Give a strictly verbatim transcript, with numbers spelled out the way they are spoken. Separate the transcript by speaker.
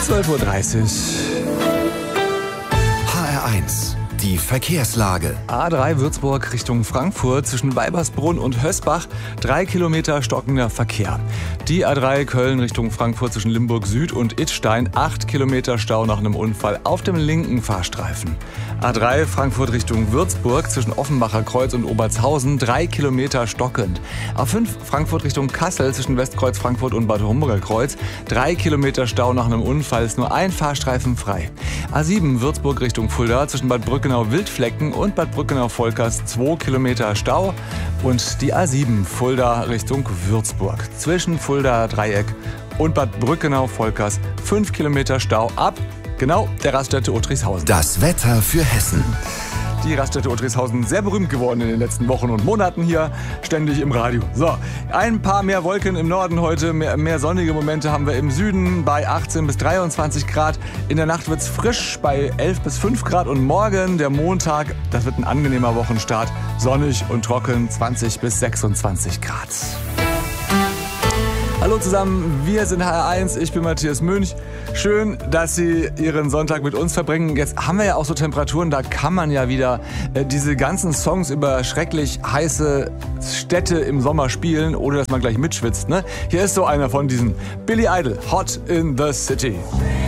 Speaker 1: zwölf Uhr dreißig.
Speaker 2: H R eins. Die Verkehrslage.
Speaker 1: A drei Würzburg Richtung Frankfurt zwischen Weibersbrunn und Hösbach. Drei Kilometer stockender Verkehr. Die A drei Köln Richtung Frankfurt zwischen Limburg Süd und Idstein. Acht Kilometer Stau nach einem Unfall auf dem linken Fahrstreifen. A drei Frankfurt Richtung Würzburg zwischen Offenbacher Kreuz und Obertshausen. Drei Kilometer stockend. A fünf Frankfurt Richtung Kassel zwischen Westkreuz Frankfurt und Bad Homburger Kreuz. Drei Kilometer Stau nach einem Unfall. Ist nur ein Fahrstreifen frei. A sieben Würzburg Richtung Fulda zwischen Bad Brückenau-Wildflecken und Bad Brückenau-Volkers. Zwei Kilometer Stau. Und die A sieben Fulda Richtung Würzburg zwischen Fulda Dreieck und Bad Brückenau-Volkers. Fünf Kilometer Stau ab. Genau, der Raststätte Uttrichshausen.
Speaker 2: Das Wetter für Hessen.
Speaker 1: Die Raststätte Uttrichshausen sehr berühmt geworden in den letzten Wochen und Monaten hier, ständig im Radio. So, ein paar mehr Wolken im Norden heute, mehr, mehr sonnige Momente haben wir im Süden bei achtzehn bis dreiundzwanzig Grad. In der Nacht wird's frisch bei elf bis fünf Grad und morgen, der Montag, das wird ein angenehmer Wochenstart, sonnig und trocken, zwanzig bis sechsundzwanzig Grad. Hallo zusammen, wir sind H R eins, ich bin Matthias Münch. Schön, dass Sie Ihren Sonntag mit uns verbringen. Jetzt haben wir ja auch so Temperaturen, da kann man ja wieder äh, diese ganzen Songs über schrecklich heiße Städte im Sommer spielen, ohne dass man gleich mitschwitzt. Ne? Hier ist so einer von diesen. Billy Idol, Hot in the City.